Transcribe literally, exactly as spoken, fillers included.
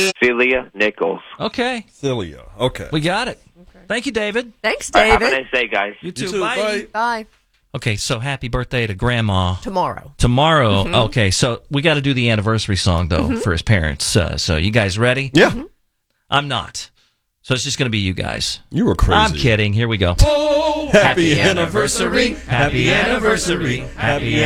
Celia Nichols. Okay. Celia. Okay. We got it. Okay. Thank you, David. Thanks, All right, David. have a nice day, guys. You too. You too. Bye. Bye. Bye. Okay, so happy birthday to Grandma. Tomorrow. Tomorrow. Mm-hmm. Okay, so we got to do the anniversary song, though, mm-hmm. for his parents. Uh, so you guys ready? Yeah. Mm-hmm. I'm not. So it's just going to be you guys. You were crazy. I'm kidding. Here we go. Oh, happy, happy anniversary. Happy anniversary. Happy